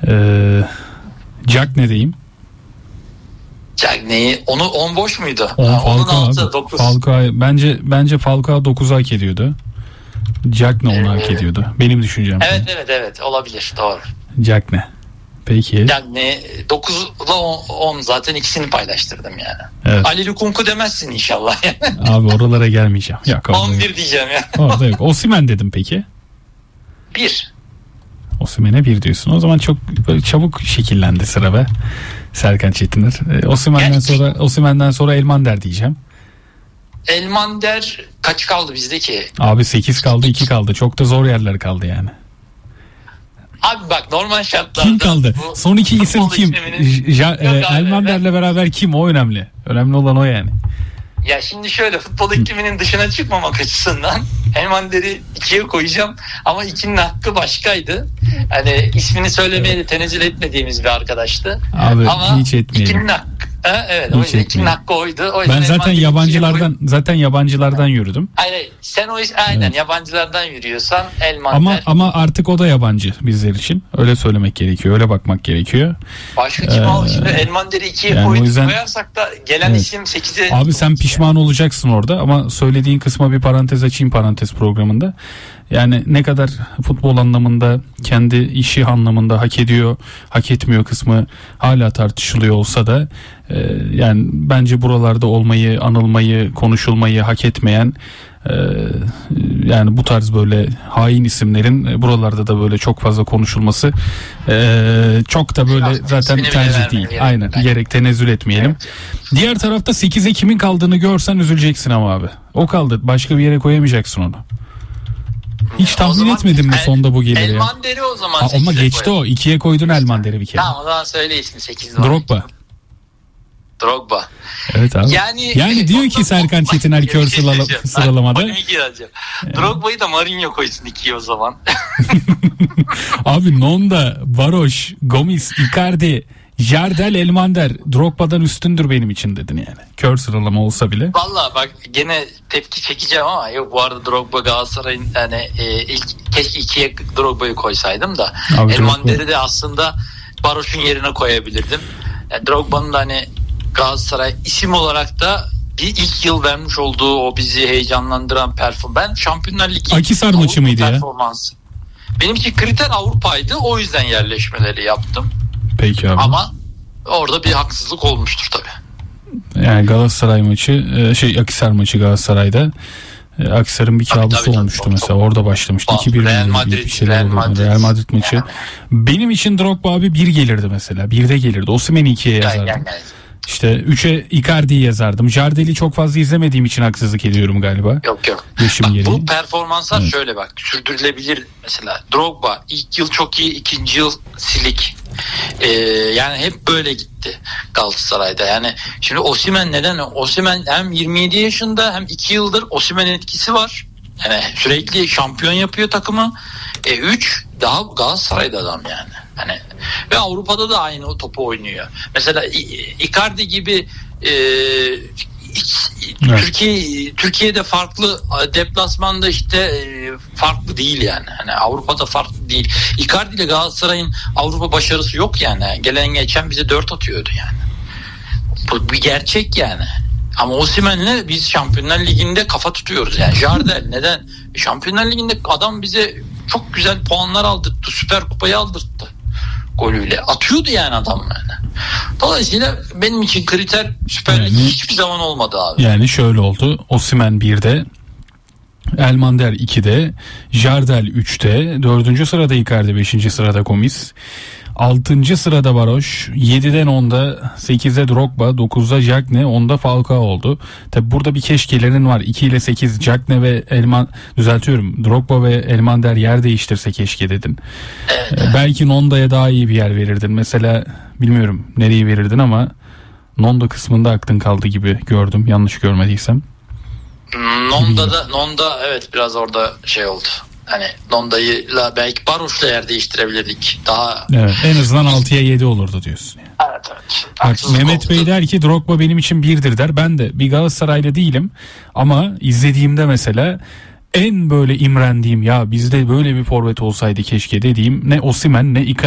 Jack ne diyeyim? Cagney'i onu 10 boş muydu? 10 Falcao 6 9. Falcao bence Falcao 9'u hak ediyordu. Jack ne 10'u hak ediyordu. Benim düşüncem. Evet olabilir, doğru. Jack ne? Peki. Yani 9 ile 10 zaten ikisini paylaştırdım yani. Evet. Ali Lukunku demezsin inşallah. Abi oralara gelmeyeceğim. Yok, 11 diyeceğim ya. Orada yok. Osimhen dedim peki. 1. Osimhen'e 1 diyorsun. O zaman çok böyle çabuk şekillendi sıra be. Serkan Çetiner. Osimhen'den sonra Elmander diyeceğim. Elmander kaç kaldı bizde ki? Abi 8 kaldı, 2 kaldı. Çok da zor yerler kaldı yani. Abi bak, normal şartlarda kim kaldı? Son 2 isim kim? Elmander'le beraber kim? O önemli. Önemli olan o yani. Ya şimdi şöyle, futbol ikliminin dışına çıkmamak açısından Elmander'i 2'ye koyacağım ama 2'nin hakkı başkaydı. Hani ismini söylemeye de tenezzül etmediğimiz bir arkadaştı. Abi ama hiç etmeyelim. 2'nin hakkı. Evet, o yüzden 2'nin hakkı oydu. O ben zaten yabancılardan yürüdüm. Hayır, sen aynen yabancılardan yürüyorsan Elmander. Ama artık o da yabancı bizler için. Öyle söylemek gerekiyor. Öyle bakmak gerekiyor. Başka kim al şimdi? Elmander'i 2'ye yani koyarsak da gelen isim 8'e. Abi sen pişman olacaksın orada ama söylediğin kısma bir parantez açayım, parantez programında. Yani ne kadar futbol anlamında, kendi işi anlamında hak ediyor, hak etmiyor kısmı hala tartışılıyor olsa da yani bence buralarda olmayı, anılmayı, konuşulmayı hak etmeyen yani bu tarz böyle hain isimlerin buralarda da böyle çok fazla konuşulması çok da böyle zaten tercih değil. Aynen. Gerek tenezzül etmeyelim. Evet. Diğer tarafta 8'e kimin kaldığını görsen üzüleceksin ama abi. O kaldı. Başka bir yere koyamayacaksın onu. Hiç tahmin etmedim mi sonda bu gelir ya? Elmander'i o zaman ama geçti koyalım. O. 2'ye koydun Elmander'i bir kere. Tamam, o zaman söyle ismi 8. Drogba. Evet abi. Yani diyor ki Serkan Çetiner kör sıralamada. Drogba'yı da Mourinho koysun 2'ye o zaman. Abi Nonda, Varoş, Gomis, Icardi, Jardel, Elmander Drogba'dan üstündür benim için dedin yani. Kör sıralama olsa bile. Vallahi bak, gene tepki çekeceğim ama yok, bu arada Drogba Galatasaray'ın yani keşke 2'ye Drogba'yı koysaydım da Elmander'i de aslında Baroş'un yerine koyabilirdim. Yani Drogba'nın da hani Galatasaray isim olarak da bir ilk yıl vermiş olduğu o bizi heyecanlandıran performans. Ben Şampiyonlar Ligi Akhisar maçı mıydı ya? Benim için kriter Avrupa'ydı. O yüzden yerleşmeleri yaptım. Peki abi. Ama orada bir haksızlık olmuştur tabii. Yani Galatasaray maçı, Akhisar maçı Galatasaray'da. Akhisar'ın bir kabusu olmuştu mesela. Orada başlamıştı. 2-1 Real Madrid maçı. Yani. Benim için Drogba abi 1 gelirdi mesela. 1'de gelirdi. Osimhen'i 2'ye yazardım. İşte 3'e Icardi'yi yazardım. Jardel'i çok fazla izlemediğim için haksızlık ediyorum galiba. Yok. Bak, bu performanslar şöyle bak, sürdürülebilir mesela. Drogba ilk yıl çok iyi, ikinci yıl silik. Yani hep böyle gitti Galatasaray'da. Yani şimdi Osimhen neden? Osimhen hem 27 yaşında hem 2 yıldır Osimhen etkisi var. Yani sürekli şampiyon yapıyor takımı. 3 daha Galatasaray'da adam yani. Hani ve Avrupa'da da aynı o topu oynuyor. Mesela Icardi gibi Türkiye'de farklı, deplasmanda işte farklı değil yani. Hani Avrupa'da farklı değil. Icardi ile Galatasaray'ın Avrupa başarısı yok yani. Gelen geçen bize 4 atıyordu yani. Bu bir gerçek yani. Ama Osimhen'le biz Şampiyonlar Ligi'nde kafa tutuyoruz yani. Jardel neden? Şampiyonlar Ligi'nde adam bize çok güzel puanlar aldırttı. Süper Kupayı aldırttı. Golüyle. Atıyordu yani adam yani. Dolayısıyla benim için kriter Süper Lig hiçbir zaman olmadı abi. Yani şöyle oldu. Osimhen 1'de, Elmander 2'de, Jardel 3'te, 4. sırada Icardi, 5. sırada Gomis, 6. sırada Varoş, 7'den 10'da, 8'de Drogba, 9'da Cagne, 10'da Falcao oldu. Tabi burada bir keşkelerin var. 2 ile 8 Cagne ve Drogba ve Elmander yer değiştirse keşke dedin. Belki Nonda'ya daha iyi bir yer verirdin. Mesela bilmiyorum nereyi verirdin ama Nonda kısmında aklın kaldı gibi gördüm. Yanlış görmediysem. Nonda evet biraz orada şey oldu. Hani Nonda'yla belki Baroş'la yer değiştirebilirdik. Daha en azından 6'ya 7 olurdu diyorsun. Yani. Evet. Bak, Mehmet Bey der ki Drogba benim için 1'dir der. Ben de bir Galatasaraylı değilim ama izlediğimde mesela en böyle imrendiğim, ya bizde böyle bir forvet olsaydı keşke dediğim ne Osimhen ne Icardi